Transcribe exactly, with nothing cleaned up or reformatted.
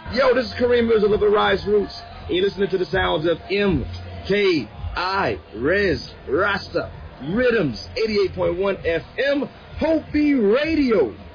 Yo, this is Kareem Mirza of the Rise Roots. And you're listening to the sounds of M K I Rez Rasta Rhythms, eighty-eight point one F M, Hopi Radio.